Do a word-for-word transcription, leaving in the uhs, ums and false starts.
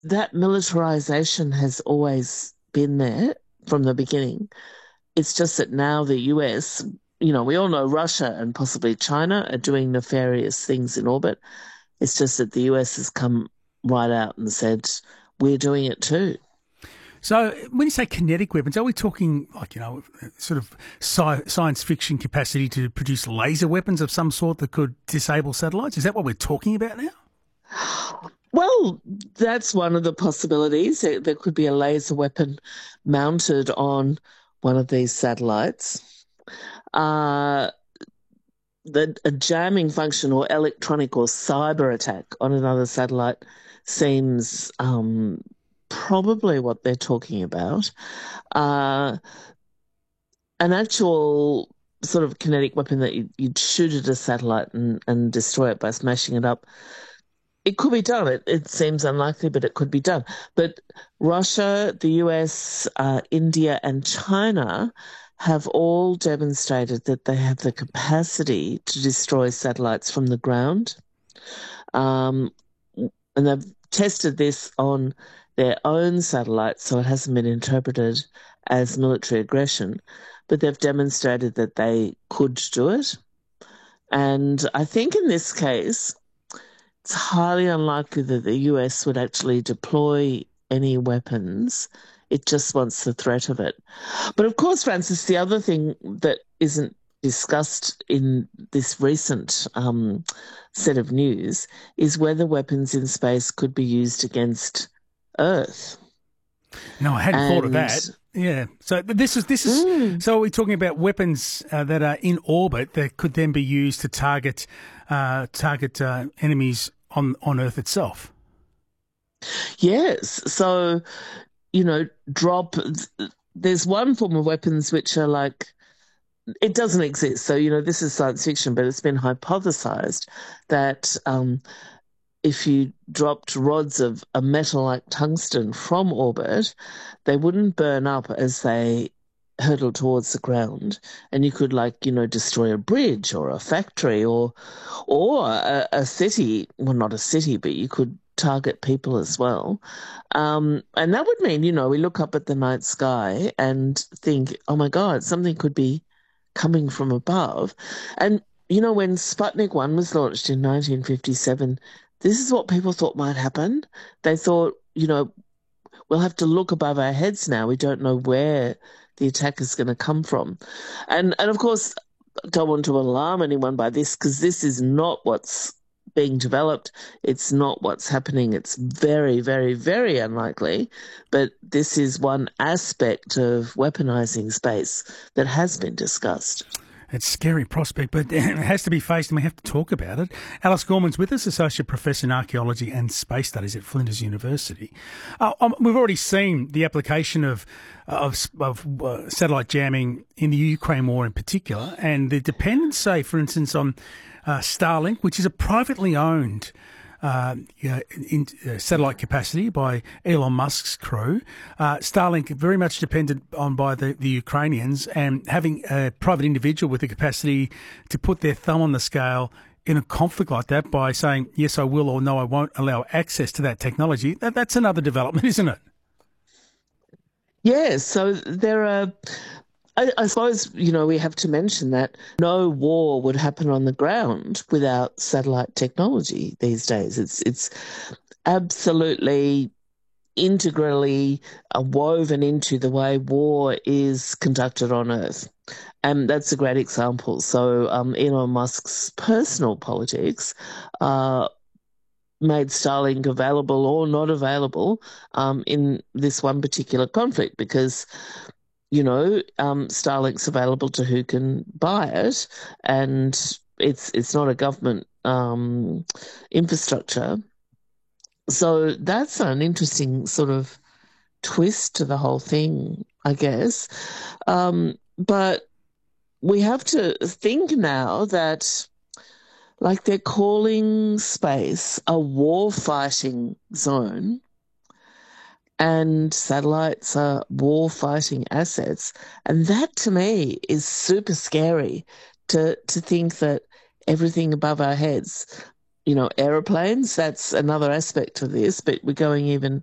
that militarization has always been there from the beginning. It's just that now the U S, you know, we all know Russia and possibly China are doing nefarious things in orbit. It's just that the U S has come right out and said, we're doing it too. So when you say kinetic weapons, are we talking like, you know, sort of sci- science fiction capacity to produce laser weapons of some sort that could disable satellites? Is that what we're talking about now? Well, that's one of the possibilities. There there could be a laser weapon mounted on one of these satellites. Uh, the, a jamming function or electronic or cyber attack on another satellite seems um, probably what they're talking about. Uh, an actual sort of kinetic weapon that you, you'd shoot at a satellite and, and destroy it by smashing it up. It could be done. It, it seems unlikely, but it could be done. But Russia, the U S, uh, India, and China have all demonstrated that they have the capacity to destroy satellites from the ground. Um, and they've tested this on their own satellites, so it hasn't been interpreted as military aggression, but they've demonstrated that they could do it. And I think in this case, it's highly unlikely that the U S would actually deploy any weapons. It just wants the threat of it. But of course, Francis, the other thing that isn't discussed in this recent um, set of news is whether weapons in space could be used against Earth. No, I hadn't and, thought of that. Yeah. So this is this is. Mm. So we're talking about weapons uh, that are in orbit that could then be used to target uh, target uh, enemies on on Earth itself. Yes. So, you know, drop. There's one form of weapons which are like, it doesn't exist. So, you know, this is science fiction, but it's been hypothesized that um, if you dropped rods of a metal like tungsten from orbit, they wouldn't burn up as they hurtle towards the ground, and you could, like, you know, destroy a bridge or a factory or or a, a city. Well, not a city, but you could target people as well. Um, and that would mean, you know, we look up at the night sky and think, oh my God, something could be coming from above. And, you know, when Sputnik one was launched in nineteen fifty-seven, this is what people thought might happen. They thought, you know, we'll have to look above our heads now. We don't know where the attack is going to come from. And, and of course, I don't want to alarm anyone by this, because this is not what's being developed. It's not what's happening. It's very, very, very unlikely. But this is one aspect of weaponizing space that has been discussed. It's a scary prospect, but it has to be faced and we have to talk about it. Alice Gorman's with us, Associate Professor in Archaeology and Space Studies at Flinders University. Uh, um, we've already seen the application of of, of uh, satellite jamming in the Ukraine war in particular, and the dependence, say, for instance, on uh, Starlink, which is a privately owned Uh, you know, in, uh, satellite capacity by Elon Musk's crew. Uh, Starlink very much depended on by the, the Ukrainians, and having a private individual with the capacity to put their thumb on the scale in a conflict like that by saying, yes, I will, or no, I won't allow access to that technology, that, that's another development, isn't it? Yes, so there are... I, I suppose, you know, we have to mention that no war would happen on the ground without satellite technology these days. It's it's absolutely integrally uh, woven into the way war is conducted on Earth. And that's a great example. So um, Elon Musk's personal politics uh, made Starlink available or not available um, in this one particular conflict, because you know, um, Starlink's available to who can buy it, and it's it's not a government um, infrastructure. So that's an interesting sort of twist to the whole thing, I guess. Um, but we have to think now that, like, they're calling space a war-fighting zone, and satellites are war-fighting assets. And that, to me, is super scary, to, to think that everything above our heads, you know, aeroplanes, that's another aspect of this, but we're going even